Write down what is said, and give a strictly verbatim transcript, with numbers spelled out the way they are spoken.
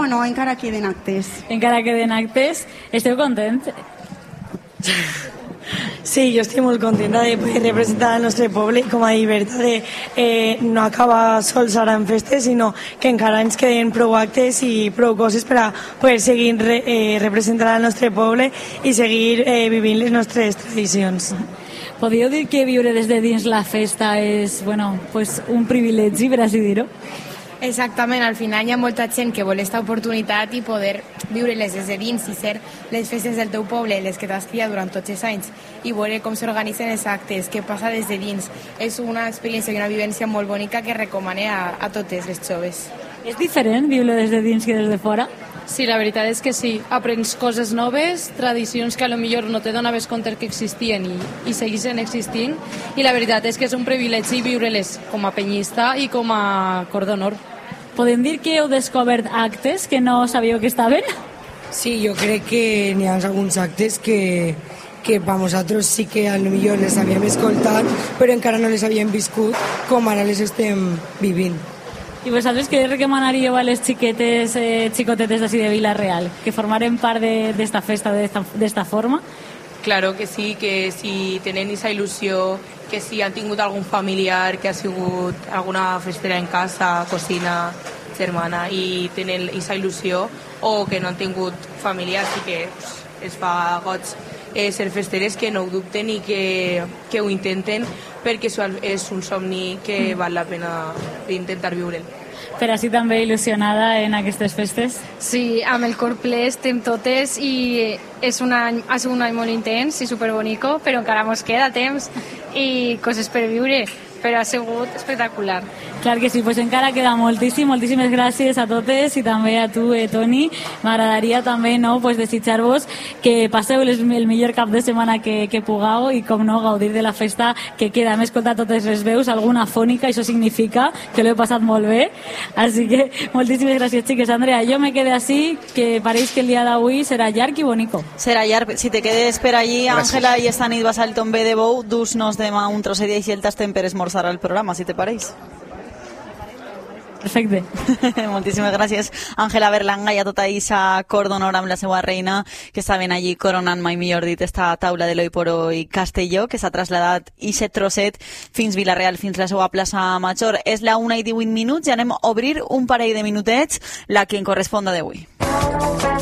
no, encara queden actes. Encara queden actes. Esteu contents? Sí, jo estic molt contenta de poder representar el nostre poble i com a Berta de eh, no acabar sols ara en festes, sinó que encara ens queden prou actes i prou coses per a poder seguir re, eh, representant el nostre poble i seguir eh, vivint les nostres tradicions. Podríeu dir que viure des de dins la festa és, bueno, pues un privilegi, per així dir-ho? Exactament, al final hi ha molta gent que vol aquesta oportunitat i poder viure-les des de dins i ser les festes del teu poble, les que t'has criat durant tots els anys i veure com s'organitzen els actes, què passa des de dins. És una experiència i una vivència molt bonica que recomane a, a totes les joves. És diferent viure des de dins que des de fora? Sí, la veritat és que sí. Aprens coses noves, tradicions que a lo millor no te donaves compte que existien i, i segueixen existint, i la veritat és que és un privilegi viure-les com a penyista i com a cor d'honor. Podem dir que heu descobert actes que no sabíeu que estaven? Sí, jo crec que n'hi ha alguns actes que, que per nosaltres sí que a lo millor les havíem escoltat, però encara no les havíem viscut com ara les estem vivint. I vosaltres què recomanaríeu a les xiquetes, eh, xicotetes d'ací de Vila-real? Que formaren part d'esta festa d'esta forma? Claro que sí, que si tenen aquesta il·lusió, que si han tingut algun familiar que ha sigut alguna festera en casa, cosina, germana, i tenen aquesta il·lusió, o que no han tingut familiars i que pues, es fa goig eh, ser festeres, que no ho dubten i que, que ho intenten, perquè això és un somni que val la pena intentar viure'l. Per així també il·lusionada en aquestes festes? Sí, amb el cor ple estem totes i és un any, ha sigut un any molt intens i superbonico, però encara mos queda temps i coses per viure, però ha sigut espectacular. Clar que sí, pues encara queda moltíssim, moltíssimes gràcies a totes i també a tu, eh, Toni. M'agradaria també, no, pues desitjar-vos que passeu el millor cap de setmana que, que pugueu i, com no, gaudir de la festa que queda. Hem escoltat totes les veus, alguna fònica, això significa que l'he passat molt bé. Així que moltíssimes gràcies, xiques. Andrea, jo me quedé així, que pareix que el dia d'avui serà llarg i bonico. Serà llarg. Si te quedes per allí, Àngela, i esta nit vas al Tombe de Bou, dus-nos demà un trosset i així el tastem per esmorzar al programa, si te pareix. Perfecte. Moltíssimes gràcies, Àngela Berlanga, i a tota aquesta cor d'honor amb la seva reina, que estaven allí coronant, mai millor dit, esta taula de l'Oi por Hoy Castelló, que s'ha traslladat ixe trosset fins Vila-real, fins la seva plaça Major. És la una i divuit minuts i anem a obrir un parell de minutets la que en corresponda d'avui.